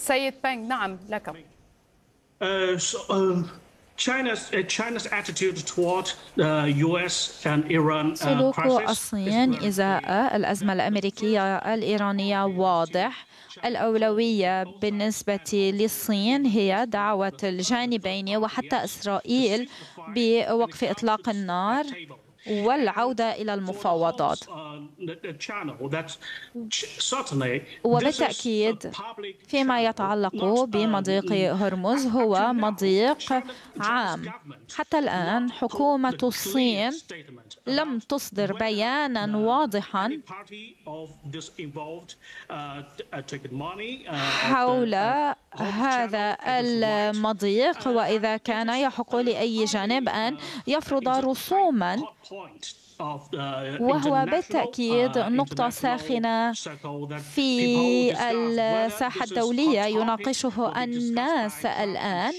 سيد بانغ، نعم لك. China's attitude toward US and Iran سلوك crisis is الصين very إزاء الأزمة الأمريكية الإيرانية واضح. الأولوية بالنسبة للصين هي دعوة الجانبين وحتى إسرائيل بوقف إطلاق النار والعودة إلى المفاوضات. وبالتأكيد فيما يتعلق بمضيق هرمز هو مضيق عام. حتى الآن حكومة الصين لم تصدر بيانا واضحا حول هذا المضيق، وإذا كان يحق لأي جانب أن يفرض رسوما، وهو بالتأكيد نقطة ساخنة في الساحة الدولية يناقشه الناس الآن.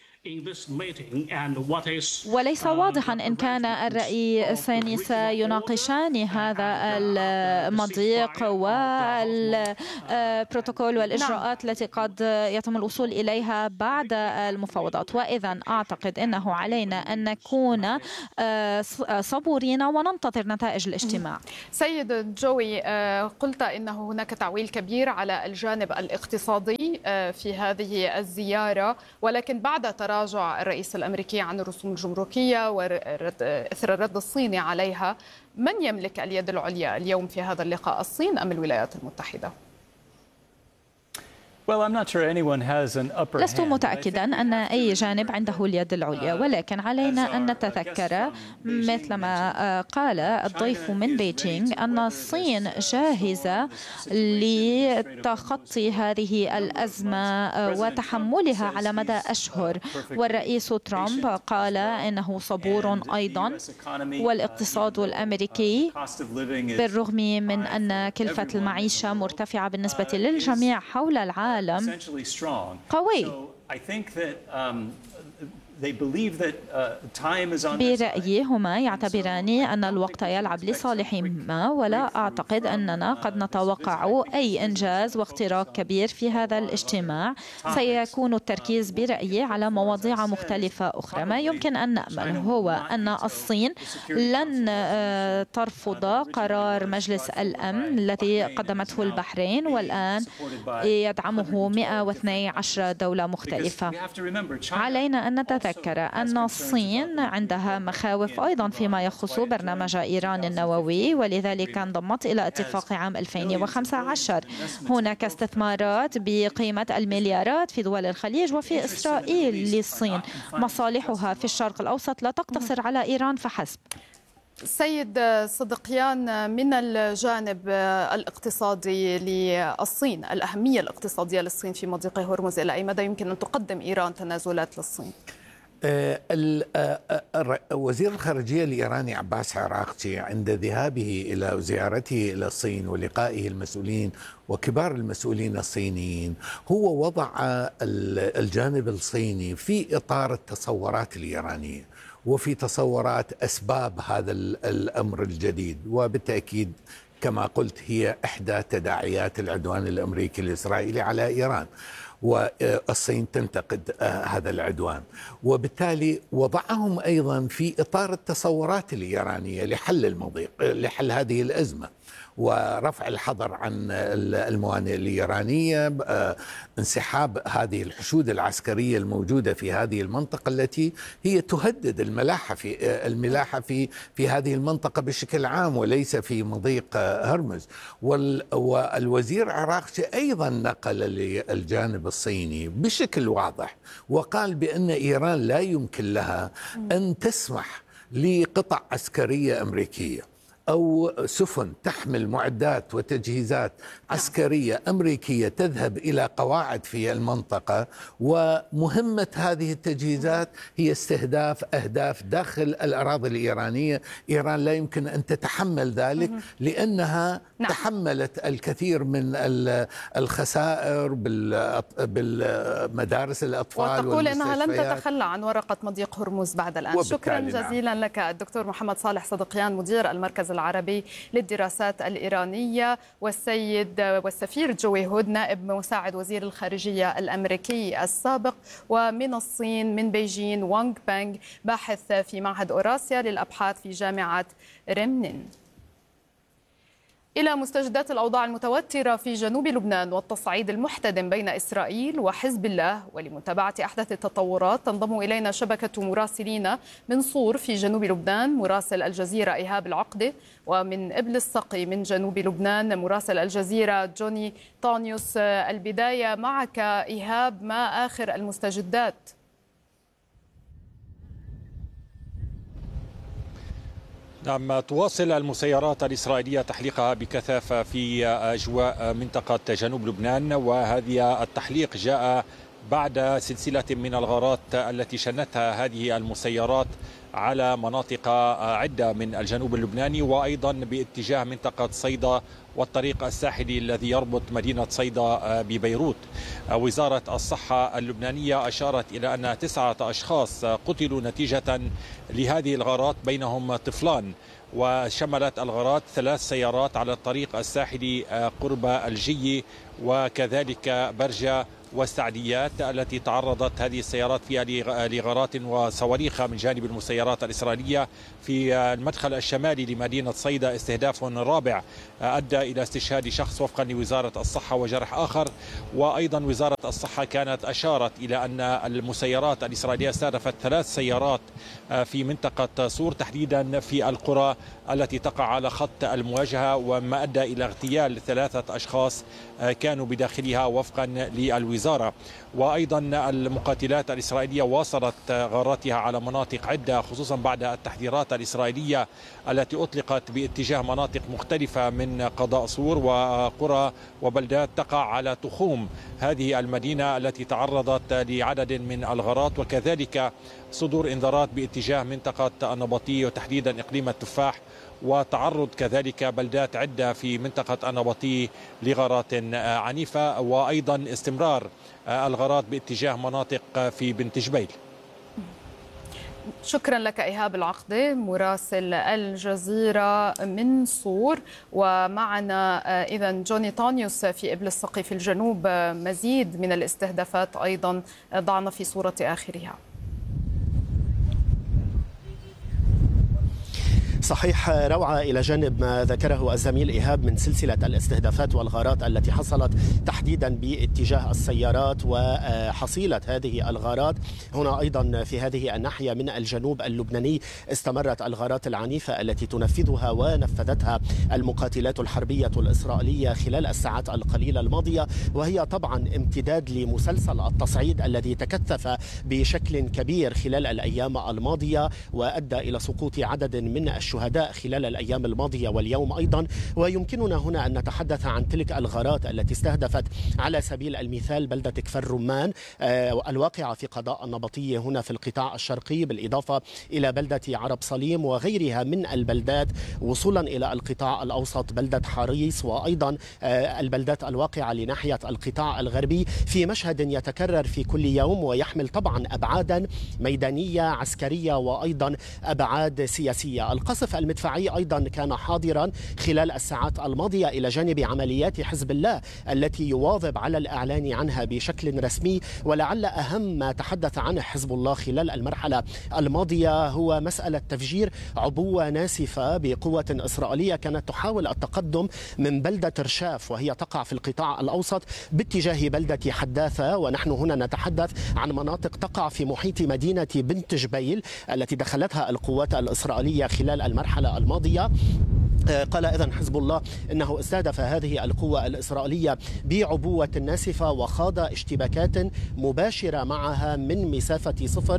وليس واضحا إن كان الرئيسان سيناقشان هذا المضيق والبروتوكول والإجراءات التي قد يتم الوصول إليها بعد المفاوضات. وإذا أعتقد أنه علينا أن نكون صبورين وننتظر نتائج الاجتماع. سيد جوي، قلت إنه هناك تعويل كبير على الجانب الاقتصادي في هذه الزيارة، ولكن بعد تراجع الرئيس الأمريكي عن الرسوم الجمركية وإثر الرد الصيني عليها، من يملك اليد العليا اليوم في هذا اللقاء، الصين أم الولايات المتحدة؟ لست متأكدا أن أي جانب عنده اليد العليا، ولكن علينا أن نتذكر مثلما قال الضيف من بيجينغ أن الصين جاهزة لتخطي هذه الأزمة وتحملها على مدى أشهر. والرئيس ترامب قال إنه صبور أيضا، والاقتصاد الأمريكي بالرغم من أن كلفة المعيشة مرتفعة بالنسبة للجميع حول العالم قوي. برأيهما يعتبران أن الوقت يلعب لصالحهما، ولا أعتقد أننا قد نتوقع أي إنجاز واختراق كبير في هذا الاجتماع. سيكون التركيز برأيي على مواضيع مختلفة أخرى. ما يمكن أن نأمل هو أن الصين لن ترفض قرار مجلس الأمن الذي قدمته البحرين، والآن يدعمه 112 دولة مختلفة. علينا أن نتذكر أن الصين عندها مخاوف أيضا فيما يخص برنامج إيران النووي، ولذلك انضمت إلى اتفاق عام 2015. هناك استثمارات بقيمة المليارات في دول الخليج وفي إسرائيل للصين. مصالحها في الشرق الأوسط لا تقتصر على إيران فحسب. سيد صدقيان، من الجانب الاقتصادي للصين، الأهمية الاقتصادية للصين في مضيق هرمز، إلى أي مدى يمكن أن تقدم إيران تنازلات للصين؟ وزير الخارجية الإيراني عباس عراقچي عند ذهابه إلى زيارته إلى الصين ولقائه المسؤولين وكبار المسؤولين الصينيين، هو وضع الجانب الصيني في إطار التصورات الإيرانية وفي تصورات أسباب هذا الأمر الجديد. وبالتأكيد كما قلت هي إحدى تداعيات العدوان الأمريكي الإسرائيلي على إيران، والصين تنتقد هذا العدوان، وبالتالي وضعهم أيضا في إطار التصورات الإيرانية لحل المضيق، لحل هذه الأزمة ورفع الحظر عن الموانئ الإيرانية، انسحاب هذه الحشود العسكرية الموجودة في هذه المنطقة التي هي تهدد الملاحة في هذه المنطقة بشكل عام وليس في مضيق هرمز. والوزير عراقچي أيضا نقل للجانب الصيني بشكل واضح وقال بأن إيران لا يمكن لها أن تسمح لقطع عسكرية أمريكية أو سفن تحمل معدات وتجهيزات عسكرية أمريكية تذهب إلى قواعد في المنطقة، ومهمة هذه التجهيزات هي استهداف أهداف داخل الأراضي الإيرانية. إيران لا يمكن أن تتحمل ذلك لأنها تحملت الكثير من الخسائر بالمدارس الأطفال وتقول أنها لن تتخلى عن ورقة مضيق هرمز بعد الآن. شكرا جزيلا لك الدكتور محمد صالح صدقيان، مدير المركز العربي للدراسات الإيرانية، والسفير جوي هود نائب مساعد وزير الخارجية الأمريكي السابق، ومن الصين من بيجين وانغ بانغ باحث في معهد أوراسيا للأبحاث في جامعة ريمنين. إلى مستجدات الأوضاع المتوترة في جنوب لبنان والتصعيد المحتدم بين إسرائيل وحزب الله، ولمتابعة أحدث التطورات تنضم إلينا شبكة مراسلين من صور في جنوب لبنان مراسل الجزيرة إيهاب العقدة، ومن إبل السقي من جنوب لبنان مراسل الجزيرة جوني طانيوس. البداية معك إيهاب، ما آخر المستجدات؟ نعم، تواصل المسيرات الإسرائيلية تحليقها بكثافة في أجواء منطقة جنوب لبنان، وهذا التحليق جاء بعد سلسلة من الغارات التي شنتها هذه المسيرات على مناطق عدة من الجنوب اللبناني، وأيضا باتجاه منطقة صيدا والطريق الساحلي الذي يربط مدينة صيدا ببيروت. وزارة الصحة اللبنانية أشارت إلى أن 9 أشخاص قتلوا نتيجة لهذه الغارات، بينهم طفلان، وشملت الغارات 3 سيارات على الطريق الساحلي قرب الجي وكذلك برجة والسعديات التي تعرضت هذه السيارات فيها لغارات وصواريخ من جانب المسيرات الإسرائيلية في المدخل الشمالي لمدينة صيدا. استهداف رابع أدى إلى استشهاد شخص وفقا لوزارة الصحة وجرح آخر. وأيضا وزارة الصحة كانت أشارت إلى أن المسيرات الإسرائيلية استهدفت 3 سيارات في منطقة صور، تحديدا في القرى التي تقع على خط المواجهة، وما أدى إلى اغتيال 3 أشخاص كانوا بداخلها وفقا للوزارة. وأيضا المقاتلات الإسرائيلية واصلت غاراتها على مناطق عدة، خصوصا بعد التحذيرات الإسرائيلية التي أطلقت باتجاه مناطق مختلفة من قضاء صور وقرى وبلدات تقع على تخوم هذه المدينة التي تعرضت لعدد من الغارات، وكذلك صدور انذارات باتجاه منطقة النبطية وتحديدا إقليم التفاح، وتعرض كذلك بلدات عدة في منطقة النبطي لغارات عنيفة، وأيضا استمرار الغارات باتجاه مناطق في بنت جبيل. شكرا لك إيهاب العقدة مراسل الجزيرة من صور. ومعنا إذا جوني طانيوس في إبل السقي في الجنوب، مزيد من الاستهدافات أيضا ضعنا في صورة آخرها. صحيح روعة، إلى جانب ما ذكره الزميل إيهاب من سلسلة الاستهدافات والغارات التي حصلت تحديدا باتجاه السيارات وحصيلة هذه الغارات. هنا أيضا في هذه الناحية من الجنوب اللبناني استمرت الغارات العنيفة التي تنفذها ونفذتها المقاتلات الحربية الإسرائيلية خلال الساعات القليلة الماضية، وهي طبعا امتداد لمسلسل التصعيد الذي تكثف بشكل كبير خلال الأيام الماضية وأدى إلى سقوط عدد من الشهداء خلال الأيام الماضية واليوم أيضا. ويمكننا هنا أن نتحدث عن تلك الغارات التي استهدفت على سبيل المثال بلدة كفر رمان الواقعة في قضاء النبطية هنا في القطاع الشرقي، بالإضافة إلى بلدة عرب صليم وغيرها من البلدات، وصولا إلى القطاع الأوسط بلدة حريص، وأيضا البلدات الواقعة لناحية القطاع الغربي، في مشهد يتكرر في كل يوم ويحمل طبعا أبعادا ميدانية عسكرية وأيضا أبعاد سياسية. القصف المدفعي أيضا كان حاضرا خلال الساعات الماضية إلى جانب عمليات حزب الله التي يواظب على الإعلان عنها بشكل رسمي. ولعل أهم ما تحدث عنه حزب الله خلال المرحلة الماضية هو مسألة تفجير عبوة ناسفة بقوة إسرائيلية كانت تحاول التقدم من بلدة رشاف وهي تقع في القطاع الأوسط باتجاه بلدة حداثة. ونحن هنا نتحدث عن مناطق تقع في محيط مدينة بنت جبيل التي دخلتها القوات الإسرائيلية خلال المرحلة الماضية. قال إذن حزب الله إنه استهدف هذه القوة الإسرائيلية بعبوة ناسفة وخاض اشتباكات مباشرة معها من مسافة 0،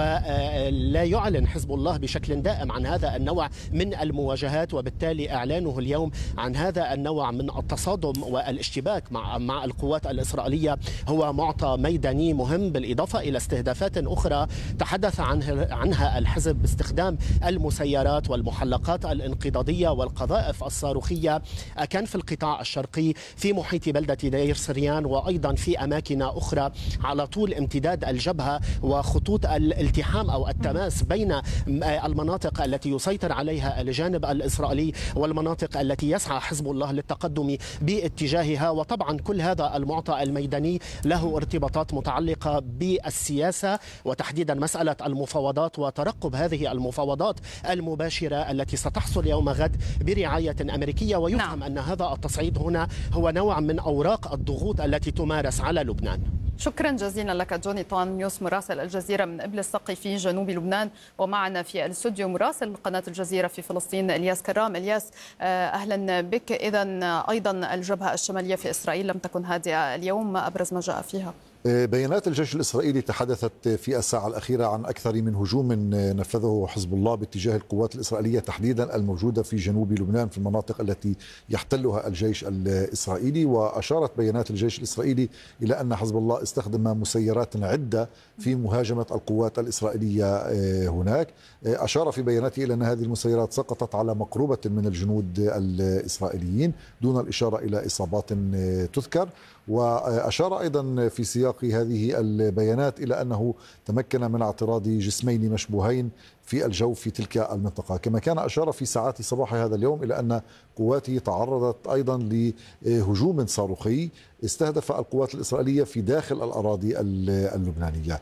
ولا يعلن حزب الله بشكل دائم عن هذا النوع من المواجهات، وبالتالي إعلانه اليوم عن هذا النوع من التصادم والاشتباك مع القوات الإسرائيلية هو معطى ميداني مهم، بالإضافة إلى استهدافات أخرى تحدث عنها الحزب باستخدام المسيرات والمحلقات الانقضاضية القذائف الصاروخية كان في القطاع الشرقي في محيط بلدة دير سريان، وأيضا في أماكن أخرى على طول امتداد الجبهة وخطوط الالتحام أو التماس بين المناطق التي يسيطر عليها الجانب الإسرائيلي والمناطق التي يسعى حزب الله للتقدم باتجاهها. وطبعا كل هذا المعطى الميداني له ارتباطات متعلقة بالسياسة، وتحديدا مسألة المفاوضات وترقب هذه المفاوضات المباشرة التي ستحصل يوم غد برعاية أمريكية. ويفهم أن هذا التصعيد هنا هو نوع من أوراق الضغوط التي تمارس على لبنان. شكرا جزيلا لك جوني طانيوس مراسل الجزيرة من إبل السقي في جنوب لبنان، ومعنا في الاستوديو مراسل قناة الجزيرة في فلسطين إلياس كرام. إلياس، أهلا بك. إذا أيضا الجبهة الشمالية في إسرائيل لم تكن هادئة اليوم، ما أبرز ما جاء فيها؟ بيانات الجيش الإسرائيلي تحدثت في الساعة الأخيرة عن أكثر من هجوم نفذه حزب الله باتجاه القوات الإسرائيلية تحديدا الموجودة في جنوب لبنان في المناطق التي يحتلها الجيش الإسرائيلي. وأشارت بيانات الجيش الإسرائيلي إلى أن حزب الله استخدم مسيرات عدة في مهاجمة القوات الإسرائيلية هناك. أشار في بياناته إلى أن هذه المسيرات سقطت على مقربة من الجنود الإسرائيليين دون الإشارة إلى إصابات تذكر. وأشار أيضا في سياق هذه البيانات إلى أنه تمكن من اعتراض جسمين مشبوهين في الجو في تلك المنطقة. كما كان أشار في ساعات صباح هذا اليوم إلى أن قواته تعرضت أيضا لهجوم صاروخي استهدف القوات الإسرائيلية في داخل الأراضي اللبنانية.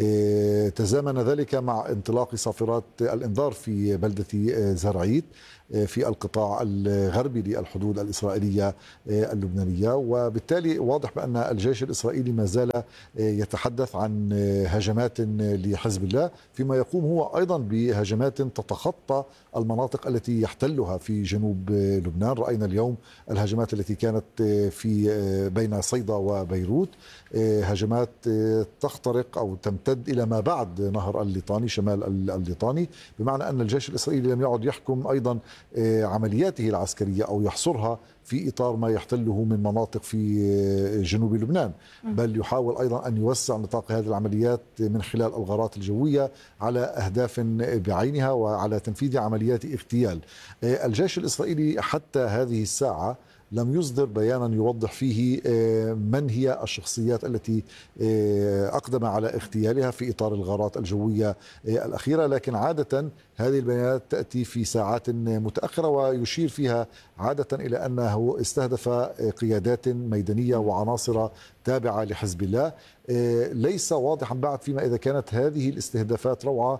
تزامن ذلك مع انطلاق صافرات الإنذار في بلدة زرعيت في القطاع الغربي للحدود الإسرائيلية اللبنانية. وبالتالي واضح بأن الجيش الإسرائيلي ما زال يتحدث عن هجمات لحزب الله، فيما يقوم هو أيضا بهجمات تتخطى المناطق التي يحتلها في جنوب لبنان. رأينا اليوم الهجمات التي كانت في بين صيدا وبيروت، هجمات تخترق أو تمتد إلى ما بعد نهر الليطاني شمال الليطاني، بمعنى أن الجيش الإسرائيلي لم يعد يحكم أيضا عملياته العسكرية أو يحصرها في إطار ما يحتله من مناطق في جنوب لبنان، بل يحاول أيضا أن يوسع نطاق هذه العمليات من خلال الغارات الجوية على أهداف بعينها وعلى تنفيذ عمليات اغتيال. الجيش الإسرائيلي حتى هذه الساعة لم يصدر بيانا يوضح فيه من هي الشخصيات التي أقدم على اغتيالها في إطار الغارات الجوية الأخيرة، لكن عادة هذه البيانات تأتي في ساعات متأخرة ويشير فيها عادة إلى أنه استهدف قيادات ميدانية وعناصر تابعة لحزب الله. ليس واضحا بعد فيما إذا كانت هذه الاستهدافات روعة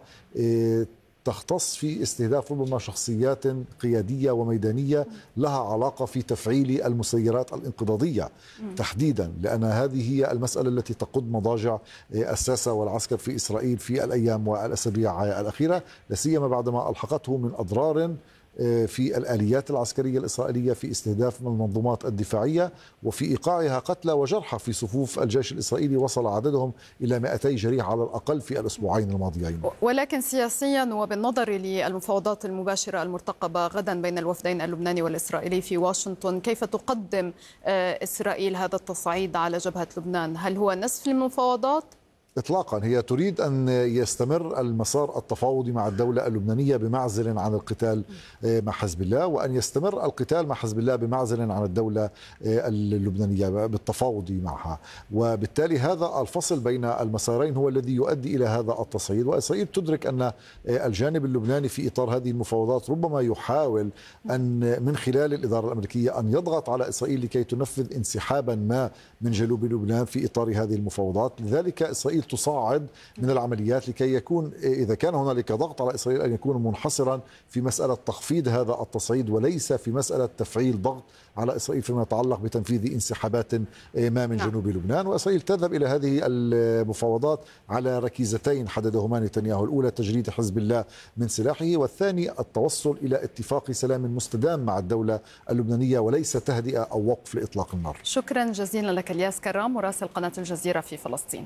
تختص في استهداف ربما شخصيات قيادية وميدانية لها علاقة في تفعيل المسيرات الانقضاضية تحديدا، لأن هذه هي المسألة التي تقود مضاجع الساسة والعسكر في إسرائيل في الأيام والأسابيع الأخيرة، لاسيما بعدما ألحقته من أضرار في الآليات العسكرية الإسرائيلية في استهداف المنظومات الدفاعية وفي إيقاعها قتلى وجرحى في صفوف الجيش الإسرائيلي وصل عددهم إلى 200 جريح على الأقل في الأسبوعين الماضيين. ولكن سياسيا وبالنظر للمفاوضات المباشرة المرتقبة غدا بين الوفدين اللبناني والإسرائيلي في واشنطن، كيف تقدم إسرائيل هذا التصعيد على جبهة لبنان؟ هل هو نسف المفاوضات؟ إطلاقا، هي تريد أن يستمر المسار التفاوضي مع الدولة اللبنانية بمعزل عن القتال مع حزب الله، وأن يستمر القتال مع حزب الله بمعزل عن الدولة اللبنانية بالتفاوض معها. وبالتالي هذا الفصل بين المسارين هو الذي يؤدي إلى هذا التصعيد. وإسرائيل تدرك أن الجانب اللبناني في إطار هذه المفاوضات ربما يحاول أن من خلال الإدارة الأمريكية أن يضغط على إسرائيل لكي تنفذ انسحابا ما من جنوب لبنان في إطار هذه المفاوضات. لذلك إسرائيل تصاعد من العمليات لكي يكون إذا كان هنالك ضغط على إسرائيل أن يكون منحصرا في مسألة تخفيض هذا التصعيد وليس في مسألة تفعيل ضغط على إسرائيل فيما يتعلق بتنفيذ انسحابات ما من جنوب لبنان. وإسرائيل تذهب إلى هذه المفاوضات على ركيزتين حددهما نتنياهو: الأولى تجريد حزب الله من سلاحه، والثاني التوصل إلى اتفاق سلام مستدام مع الدولة اللبنانية وليس تهدئة أو وقف لإطلاق النار. شكرا جزيلا لك الياس كرام مراسل قناة الجزيرة في فلسطين.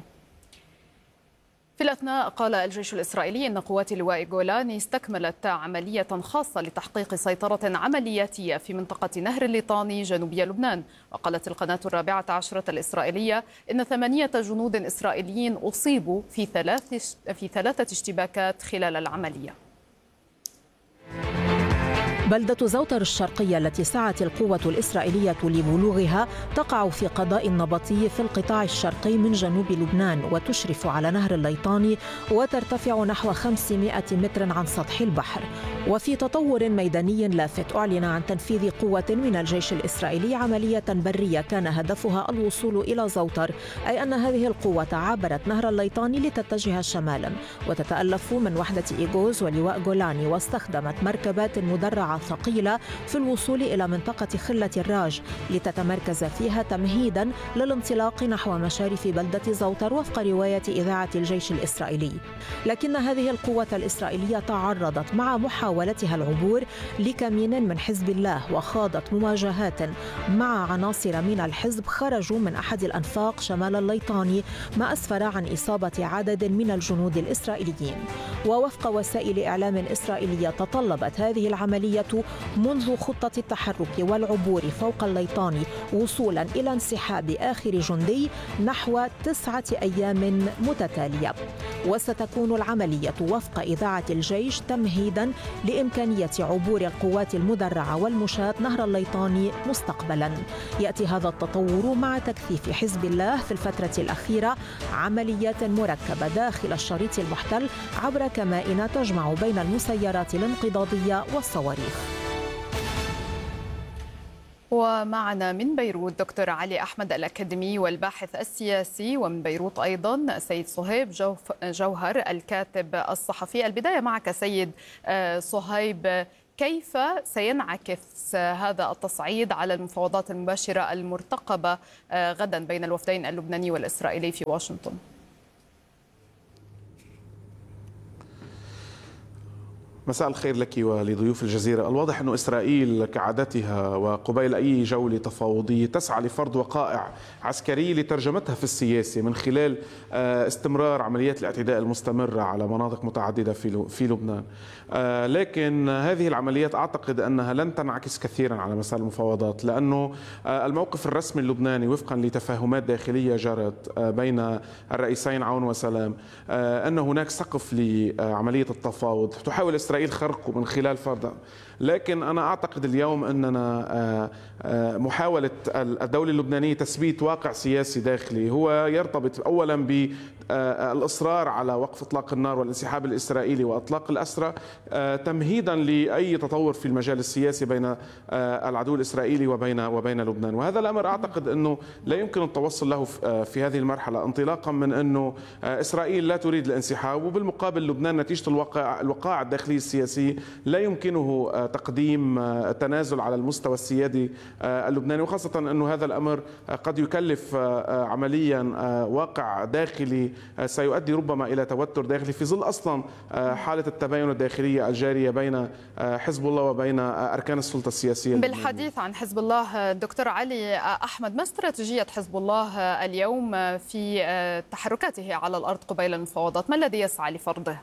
في الأثناء قال الجيش الإسرائيلي إن قوات لواء جولاني استكملت عملية خاصة لتحقيق سيطرة عملياتية في منطقة نهر الليطاني جنوبي لبنان. وقالت القناة 14 الإسرائيلية إن 8 جنود إسرائيليين أصيبوا في 3 اشتباكات خلال العملية. بلدة زوطر الشرقية التي سعت القوة الإسرائيلية لبلوغها تقع في قضاء النبطي في القطاع الشرقي من جنوب لبنان، وتشرف على نهر الليطاني وترتفع نحو 500 متر عن سطح البحر. وفي تطور ميداني لافت أعلن عن تنفيذ قوة من الجيش الإسرائيلي عملية برية كان هدفها الوصول إلى زوطر، أي أن هذه القوة عبرت نهر الليطاني لتتجه شمالا، وتتألف من وحدة إيغوز ولواء جولاني، واستخدمت مركبات مدرعة ثقيلة في الوصول إلى منطقة خلة الراج لتتمركز فيها تمهيدا للانطلاق نحو مشارف بلدة زوطر وفق رواية إذاعة الجيش الإسرائيلي. لكن هذه القوة الإسرائيلية تعرضت مع محاولتها العبور لكمين من حزب الله، وخاضت مواجهات مع عناصر من الحزب خرجوا من أحد الأنفاق شمال الليطاني، ما أسفر عن إصابة عدد من الجنود الإسرائيليين. ووفق وسائل إعلام إسرائيلية تطلبت هذه العملية منذ خطة التحرك والعبور فوق الليطاني وصولا إلى انسحاب آخر جندي نحو 9 أيام متتالية. وستكون العملية وفق إذاعة الجيش تمهيدا لإمكانية عبور القوات المدرعة والمشاة نهر الليطاني مستقبلا. يأتي هذا التطور مع تكثيف حزب الله في الفترة الأخيرة عمليات مركبة داخل الشريط المحتل عبر كمائن تجمع بين المسيرات الانقضاضية والصواريخ. ومعنا من بيروت دكتور علي أحمد الأكاديمي والباحث السياسي، ومن بيروت أيضا السيد صهيب جوهر الكاتب الصحفي. البداية معك سيد صهيب، كيف سينعكس هذا التصعيد على المفاوضات المباشرة المرتقبة غدا بين الوفدين اللبناني والإسرائيلي في واشنطن؟ مساء الخير لك ولضيوف الجزيرة. الواضح أن إسرائيل كعادتها وقبيل أي جولة تفاوضية تسعى لفرض وقائع عسكرية لترجمتها في السياسة من خلال استمرار عمليات الاعتداء المستمرة على مناطق متعددة في لبنان. لكن هذه العمليات أعتقد أنها لن تنعكس كثيرا على مسار المفاوضات، لأنه الموقف الرسمي اللبناني وفقا لتفاهمات داخلية جرت بين الرئيسين عون وسلام أن هناك سقف لعملية التفاوض تحاول إسرائيل خرقه من خلال فرض. لكن أنا أعتقد اليوم أننا محاولة الدولة اللبنانية تثبيت واقع سياسي داخلي هو يرتبط أولا بالإصرار على وقف إطلاق النار والانسحاب الإسرائيلي وإطلاق الأسرى تمهيدا لأي تطور في المجال السياسي بين العدو الإسرائيلي وبين لبنان. وهذا الأمر أعتقد أنه لا يمكن التوصل له في هذه المرحلة، انطلاقا من أنه إسرائيل لا تريد الانسحاب، وبالمقابل لبنان نتيجة الوقائع الداخلية السياسية لا يمكنه تقديم تنازل على المستوى السيادي اللبناني، وخاصة أنه هذا الأمر قد يكلف عمليا واقع داخلي سيؤدي ربما إلى توتر داخلي في ظل أصلا حالة التباين الداخلية الجارية بين حزب الله وبين أركان السلطة السياسية. بالحديث عن حزب الله دكتور علي أحمد، ما استراتيجية حزب الله اليوم في تحركاته على الأرض قبيل المفاوضات؟ ما الذي يسعى لفرضه؟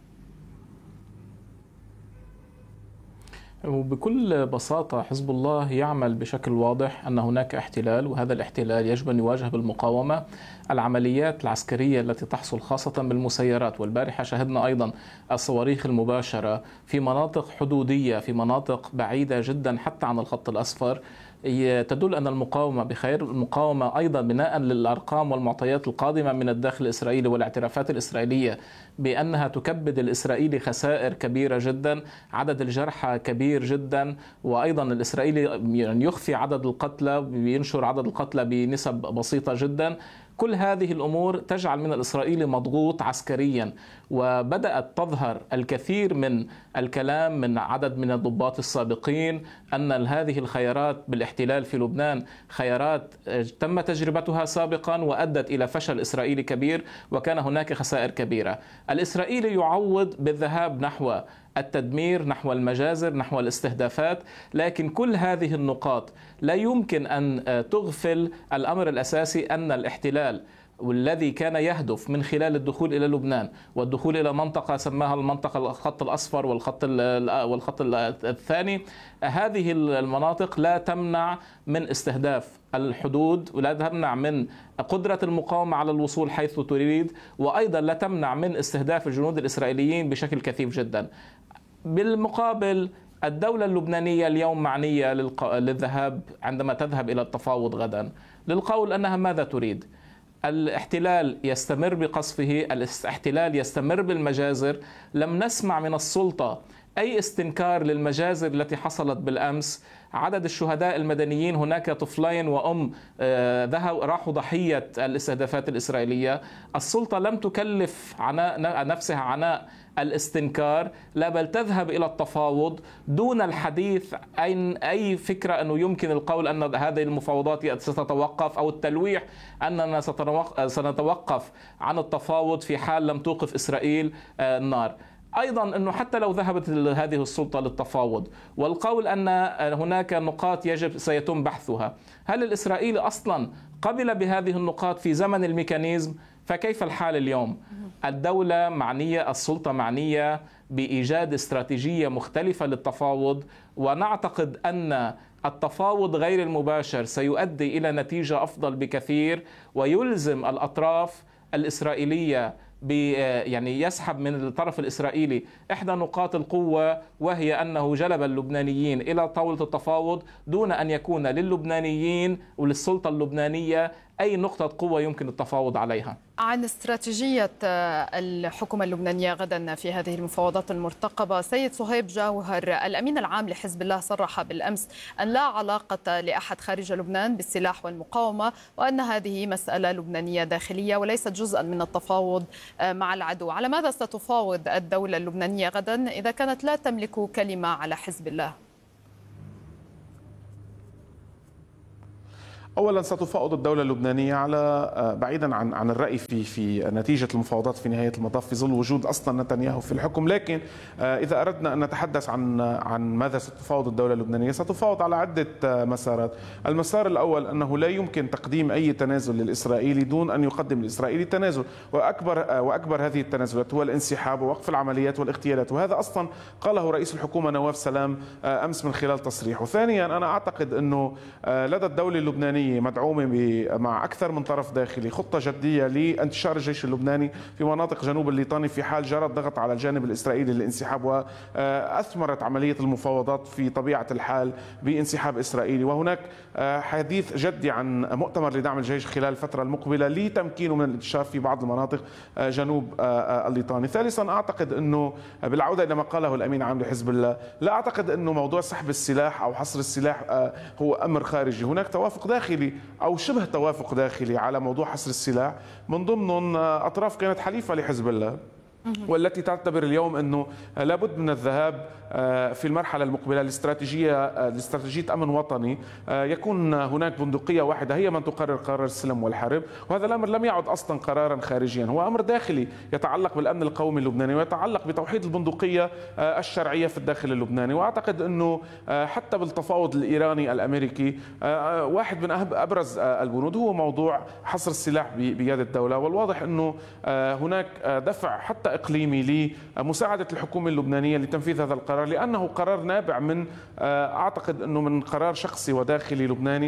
وبكل بساطة حزب الله يعمل بشكل واضح أن هناك احتلال، وهذا الاحتلال يجب أن يواجه بالمقاومة. العمليات العسكرية التي تحصل خاصة بالمسيرات، والبارحة شهدنا أيضا الصواريخ المباشرة في مناطق حدودية، في مناطق بعيدة جدا حتى عن الخط الأصفر، تدل أن المقاومة بخير. المقاومة أيضا بناء للأرقام والمعطيات القادمة من الداخل الإسرائيلي والاعترافات الإسرائيلية بأنها تكبد الإسرائيلي خسائر كبيرة جدا، عدد الجرحى كبير جدا، وأيضا الإسرائيلي يخفي عدد القتلى، بينشر عدد القتلى بنسب بسيطة جدا. كل هذه الأمور تجعل من الإسرائيلي مضغوط عسكريا، وبدأت تظهر الكثير من الكلام من عدد من الضباط السابقين أن هذه الخيارات بالاحتلال في لبنان خيارات تم تجربتها سابقا وأدت إلى فشل إسرائيلي كبير، وكان هناك خسائر كبيرة. الإسرائيلي يعوض بالذهاب نحو التدمير، نحو المجازر، نحو الاستهدافات، لكن كل هذه النقاط لا يمكن أن تغفل الأمر الأساسي أن الاحتلال والذي كان يهدف من خلال الدخول إلى لبنان والدخول إلى منطقة سماها المنطقة الخط الأصفر والخط الثاني، هذه المناطق لا تمنع من استهداف الحدود ولا تمنع من قدرة المقاومة على الوصول حيث تريد، وأيضا لا تمنع من استهداف الجنود الإسرائيليين بشكل كثيف جدا. بالمقابل الدولة اللبنانية اليوم معنية للذهاب عندما تذهب إلى التفاوض غدا للقول أنها ماذا تريد. الاحتلال يستمر بقصفه، الاحتلال يستمر بالمجازر. لم نسمع من السلطة أي استنكار للمجازر التي حصلت بالأمس. عدد الشهداء المدنيين، هناك طفلين وأم راحوا ضحية الاستهدافات الإسرائيلية. السلطة لم تكلف نفسها عناء الاستنكار، لا بل تذهب إلى التفاوض دون الحديث عن أي فكرة أنه يمكن القول أن هذه المفاوضات ستتوقف، أو التلويح أننا سنتوقف عن التفاوض في حال لم توقف إسرائيل النار. أيضا أنه حتى لو ذهبت هذه السلطة للتفاوض والقول أن هناك نقاط سيتم بحثها، هل الإسرائيلي أصلا قبل بهذه النقاط في زمن الميكانيزم؟ فكيف الحال اليوم؟ الدولة معنية، السلطة معنية بإيجاد استراتيجية مختلفة للتفاوض، ونعتقد أن التفاوض غير المباشر سيؤدي إلى نتيجة أفضل بكثير، ويلزم الأطراف الإسرائيلية يعني يسحب من الطرف الإسرائيلي إحدى نقاط القوة، وهي أنه جلب اللبنانيين إلى طاولة التفاوض دون أن يكون للبنانيين وللسلطة اللبنانية أي نقطة قوة يمكن التفاوض عليها. عن استراتيجية الحكومة اللبنانية غدا في هذه المفاوضات المرتقبة، سيد صهيب جوهر الأمين العام لحزب الله صرح بالأمس أن لا علاقة لأحد خارج لبنان بالسلاح والمقاومة، وأن هذه مسألة لبنانية داخلية وليست جزءا من التفاوض مع العدو. على ماذا ستفاوض الدولة اللبنانية غدا إذا كانت لا تملك كلمة على حزب الله؟ اولا ستفاوض الدوله اللبنانيه على بعيدا عن الراي في نتيجه المفاوضات في نهايه المطاف في ظل وجود اصلا نتنياهو في الحكم، لكن اذا اردنا ان نتحدث عن ماذا ستفاوض الدوله اللبنانيه، ستفاوض على عده مسارات. المسار الاول انه لا يمكن تقديم اي تنازل للاسرائيلي دون ان يقدم الاسرائيلي تنازل، واكبر هذه التنازلات هو الانسحاب ووقف العمليات والاغتيالات، وهذا اصلا قاله رئيس الحكومه نواف سلام امس من خلال تصريحه. ثانيا انا اعتقد انه لدى الدوله اللبنانيه مدعومة مع أكثر من طرف داخلي خطة جدية لانتشار الجيش اللبناني في مناطق جنوب الليطاني في حال جرى الضغط على الجانب الإسرائيلي للانسحاب، وأثمرت عملية المفاوضات في طبيعة الحال بانسحاب إسرائيلي. وهناك حديث جدي عن مؤتمر لدعم الجيش خلال الفترة المقبلة لتمكينه من الانتشار في بعض المناطق جنوب الليطاني. ثالثا أعتقد أنه بالعودة إلى ما قاله الأمين العام لحزب الله، لا أعتقد أنه موضوع سحب السلاح أو حصر السلاح هو أمر خارجي. هناك توافق داخلي أو شبه توافق داخلي على موضوع حصر السلاح من ضمن أطراف كانت حليفة لحزب الله، والتي تعتبر اليوم أنه لابد من الذهاب في المرحلة المقبلة لاستراتيجية أمن وطني، يكون هناك بندقية واحدة هي من تقرر قرار السلم والحرب، وهذا الأمر لم يعد أصلا قرارا خارجيا، هو أمر داخلي يتعلق بالأمن القومي اللبناني ويتعلق بتوحيد البندقية الشرعية في الداخل اللبناني. وأعتقد أنه حتى بالتفاوض الإيراني الأمريكي واحد من أبرز البنود هو موضوع حصر السلاح بيد الدولة، والواضح أنه هناك دفع حتى إقليمي لمساعدة الحكومة اللبنانية لتنفيذ هذا القرار، لأنه قرار نابع من أعتقد أنه من قرار شخصي وداخلي لبناني،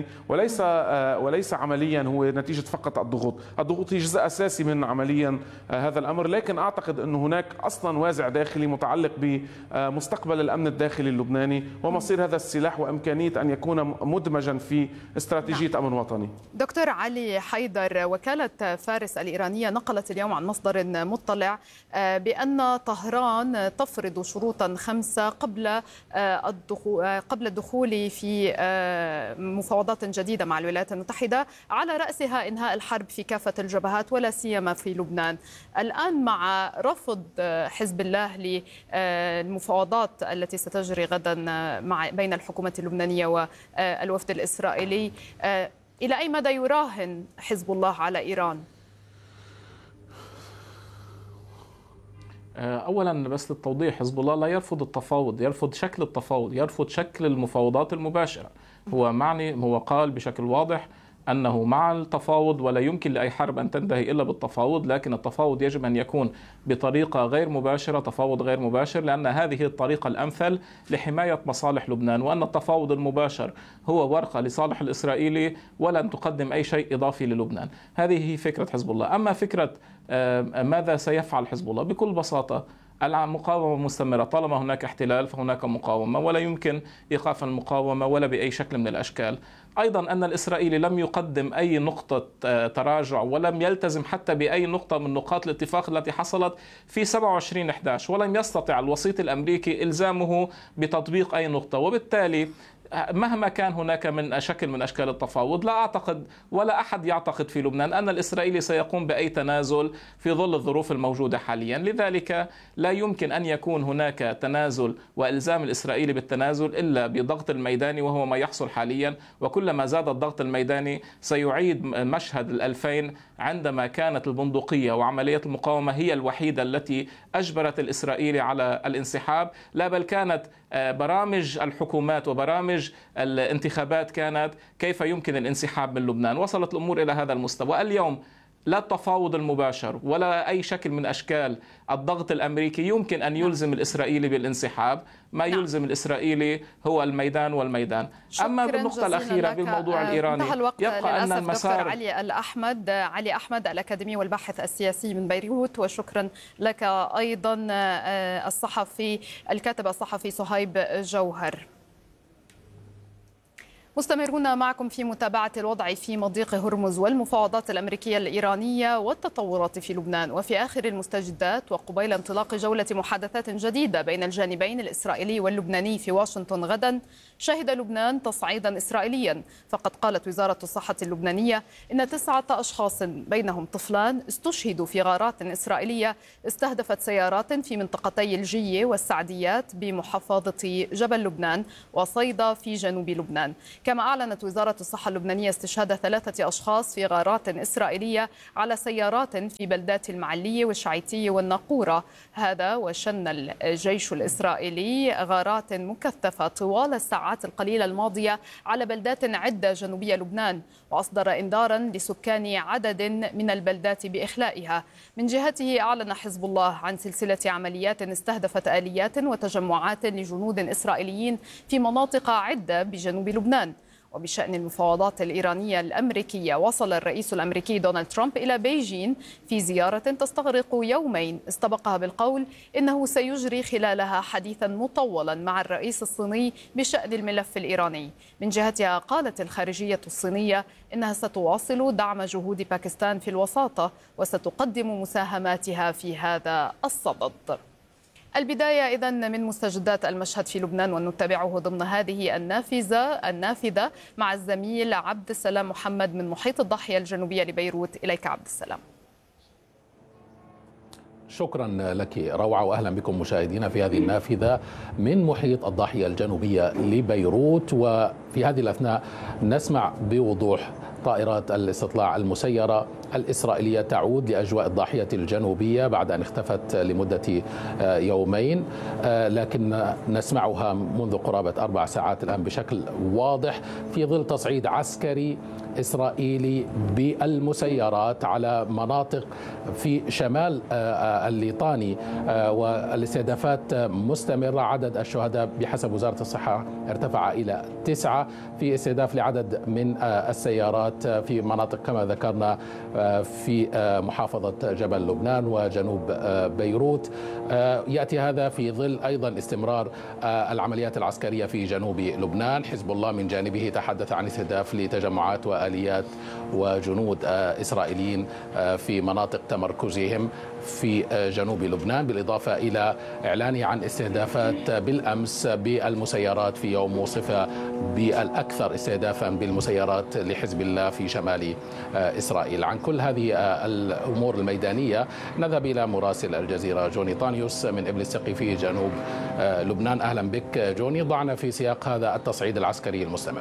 وليس عمليا هو نتيجة فقط الضغوط هي جزء أساسي من عمليا هذا الأمر، لكن أعتقد أنه هناك أصلا وازع داخلي متعلق بمستقبل الأمن الداخلي اللبناني ومصير هذا السلاح وإمكانية أن يكون مدمجا في استراتيجية أمن وطني. دكتور علي حيدر، وكالة فارس الإيرانية نقلت اليوم عن مصدر مطلع بأن طهران تفرض شروطا 5 قبل الدخول في مفاوضات جديدة مع الولايات المتحدة، على رأسها إنهاء الحرب في كافة الجبهات ولا سيما في لبنان. الآن مع رفض حزب الله للمفاوضات التي ستجري غدا بين الحكومة اللبنانية والوفد الإسرائيلي، إلى أي مدى يراهن حزب الله على إيران؟ أولا بس للتوضيح، حزب الله لا يرفض التفاوض، يرفض شكل التفاوض، يرفض شكل المفاوضات المباشرة. هو قال بشكل واضح أنه مع التفاوض ولا يمكن لأي حرب أن تنتهي إلا بالتفاوض، لكن التفاوض يجب أن يكون بطريقة غير مباشرة، تفاوض غير مباشر، لأن هذه الطريقة الأمثل لحماية مصالح لبنان، وأن التفاوض المباشر هو ورقة لصالح الإسرائيلي ولن تقدم أي شيء إضافي للبنان. هذه هي فكرة حزب الله. أما فكرة ماذا سيفعل حزب الله، بكل بساطة المقاومة مستمرة، طالما هناك احتلال فهناك مقاومة، ولا يمكن إيقاف المقاومة ولا بأي شكل من الأشكال. أيضا أن الإسرائيلي لم يقدم أي نقطة تراجع ولم يلتزم حتى بأي نقطة من نقاط الاتفاق التي حصلت في 27/11، ولم يستطع الوسيط الأمريكي إلزامه بتطبيق أي نقطة، وبالتالي مهما كان هناك من شكل من أشكال التفاوض لا أعتقد ولا أحد يعتقد في لبنان أن الإسرائيلي سيقوم بأي تنازل في ظل الظروف الموجودة حاليا. لذلك لا يمكن أن يكون هناك تنازل وإلزام الإسرائيلي بالتنازل إلا بضغط الميداني، وهو ما يحصل حاليا. وكلما زاد الضغط الميداني سيعيد مشهد 2000 عندما كانت البندقية وعملية المقاومة هي الوحيدة التي أجبرت الإسرائيلي على الانسحاب، لا بل كانت برامج الحكومات وبرامج الانتخابات كانت كيف يمكن الانسحاب من لبنان. وصلت الأمور إلى هذا المستوى. اليوم لا التفاوض المباشر ولا أي شكل من أشكال الضغط الأمريكي يمكن أن يلزم الإسرائيلي بالانسحاب. ما يلزم الإسرائيلي هو الميدان والميدان. أما بالنقطة الأخيرة بالموضوع الإيراني يبقى أن المسار دكتور علي أحمد الأكاديمي والباحث السياسي من بيروت، وشكرا لك أيضا الكاتب الصحفي صهيب جوهر. مستمرون معكم في متابعة الوضع في مضيق هرمز والمفاوضات الأمريكية الإيرانية والتطورات في لبنان. وفي آخر المستجدات وقبيل انطلاق جولة محادثات جديدة بين الجانبين الإسرائيلي واللبناني في واشنطن غدا، شهد لبنان تصعيدا إسرائيليا. فقد قالت وزارة الصحة اللبنانية إن 9 أشخاص بينهم طفلان استشهدوا في غارات إسرائيلية استهدفت سيارات في منطقتي الجية والسعديات بمحافظة جبل لبنان وصيدا في جنوب لبنان. كما أعلنت وزارة الصحة اللبنانية استشهاد 3 أشخاص في غارات إسرائيلية على سيارات في بلدات المعلية والشعيتية والناقورة. هذا وشن الجيش الإسرائيلي غارات مكثفة طوال الساعات القليلة الماضية على بلدات عدة جنوبية لبنان، وأصدر إنذارا لسكان عدد من البلدات بإخلائها. من جهته أعلن حزب الله عن سلسلة عمليات استهدفت آليات وتجمعات لجنود إسرائيليين في مناطق عدة بجنوب لبنان. وبشأن المفاوضات الإيرانية الأمريكية، وصل الرئيس الأمريكي دونالد ترامب إلى بيجين في زيارة تستغرق يومين استبقها بالقول إنه سيجري خلالها حديثا مطولا مع الرئيس الصيني بشأن الملف الإيراني. من جهتها قالت الخارجية الصينية إنها ستواصل دعم جهود باكستان في الوساطة وستقدم مساهماتها في هذا الصدد. البداية إذن من مستجدات المشهد في لبنان، ونتابعه ضمن هذه النافذة مع الزميل عبد السلام محمد من محيط الضاحية الجنوبية لبيروت. إليك عبد السلام. شكرا لك روعة، وأهلا بكم مشاهدينا في هذه النافذة من محيط الضاحية الجنوبية لبيروت. وفي هذه الأثناء نسمع بوضوح طائرات الاستطلاع المسيرة الإسرائيلية تعود لأجواء الضاحية الجنوبية بعد أن اختفت لمدة يومين، لكن نسمعها منذ قرابة 4 ساعات الآن بشكل واضح في ظل تصعيد عسكري إسرائيلي بالمسيرات على مناطق في شمال الليطاني، والاستهدافات مستمرة. عدد الشهداء بحسب وزارة الصحة ارتفع إلى 9 في استهداف لعدد من السيارات في مناطق كما ذكرنا في محافظة جبل لبنان وجنوب بيروت. يأتي هذا في ظل أيضا استمرار العمليات العسكرية في جنوب لبنان. حزب الله من جانبه تحدث عن استهداف لتجمعات وآليات وجنود إسرائيليين في مناطق تمركزهم في جنوب لبنان، بالإضافة إلى إعلانه عن استهدافات بالأمس بالمسيرات في يوم وصف بالأكثر استهدافا بالمسيرات لحزب الله في شمال إسرائيل. عن كل هذه الأمور الميدانية نذهب إلى مراسل الجزيرة جوني طانيوس من إبل السقي في جنوب لبنان. أهلا بك جوني، ضعنا في سياق هذا التصعيد العسكري المستمر.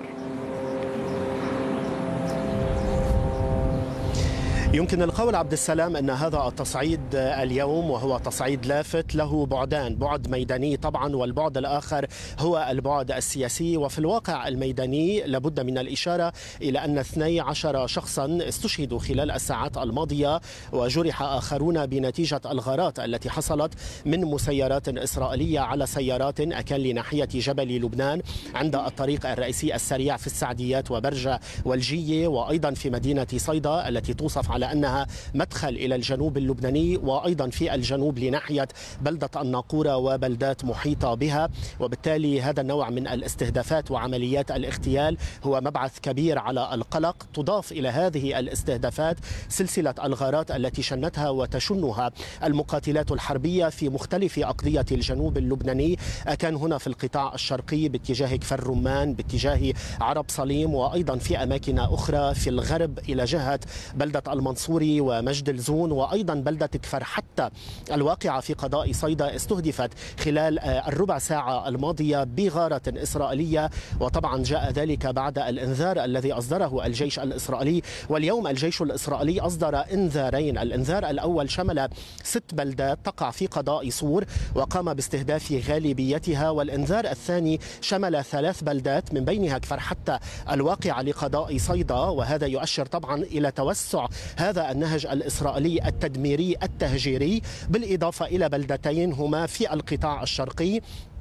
يمكن القول عبد السلام أن هذا التصعيد اليوم وهو تصعيد لافت له بعدان، بعد ميداني طبعا والبعد الآخر هو البعد السياسي. وفي الواقع الميداني لابد من الإشارة إلى أن 12 شخصا استشهدوا خلال الساعات الماضية وجرح آخرون بنتيجة الغارات التي حصلت من مسيرات إسرائيلية على سيارات أكل ناحية جبل لبنان عند الطريق الرئيسي السريع في السعديات وبرجة والجية، وأيضا في مدينة صيدا التي توصف على على أنها مدخل إلى الجنوب اللبناني وأيضا في الجنوب لناحية بلدة الناقورة وبلدات محيطة بها، وبالتالي هذا النوع من الاستهدافات وعمليات الاغتيال هو مبعث كبير على القلق. تضاف إلى هذه الاستهدافات سلسلة الغارات التي شنتها وتشنها المقاتلات الحربية في مختلف أقضية الجنوب اللبناني، كان هنا في القطاع الشرقي باتجاه كفر رمان، باتجاه عرب صليم، وأيضا في أماكن أخرى في الغرب إلى جهة بلدة المنصوري ومجد الزون، وأيضا بلدة كفر. حتى الواقعة في قضاء صيدا استهدفت خلال الربع ساعة الماضية بغارة إسرائيلية، وطبعا جاء ذلك بعد الإنذار الذي أصدره الجيش الإسرائيلي. واليوم الجيش الإسرائيلي أصدر إنذارين، الإنذار الأول شمل 6 بلدات تقع في قضاء صور وقام باستهداف غالبيتها، والإنذار الثاني شمل 3 بلدات من بينها كفر حتى الواقعة لقضاء صيدا، وهذا يؤشر طبعا إلى توسع هذا النهج الإسرائيلي التدميري التهجيري، بالإضافة إلى بلدتين هما في القطاع الشرقي.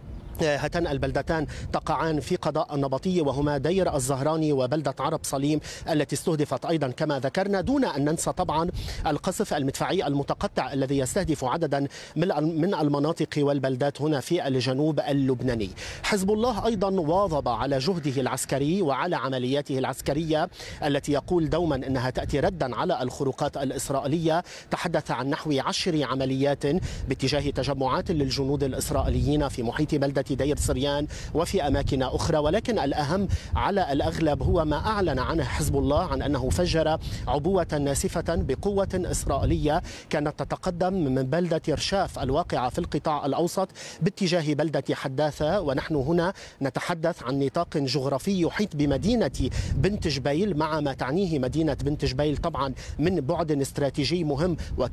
هاتان البلدتان تقعان في قضاء النبطية وهما دير الزهراني وبلدة عرب صليم التي استهدفت أيضا كما ذكرنا، دون أن ننسى طبعا القصف المدفعي المتقطع الذي يستهدف عددا من المناطق والبلدات هنا في الجنوب اللبناني. حزب الله أيضا واظب على جهده العسكري وعلى عملياته العسكرية التي يقول دوما أنها تأتي ردا على الخروقات الإسرائيلية. تحدث عن نحو 10 عمليات باتجاه تجمعات للجنود الإسرائيليين في محيط بلدة دير سريان وفي أماكن أخرى، ولكن الأهم على الأغلب هو ما أعلن عنه حزب الله عن أنه فجر عبوة ناسفة بقوة إسرائيلية كانت تتقدم من بلدة رشاف الواقعة في القطاع الأوسط باتجاه بلدة حداثة. ونحن هنا نتحدث عن نطاق جغرافي يحيط بمدينة بنت جبيل، مع ما تعنيه مدينة بنت جبيل طبعا من بعد استراتيجي مهم،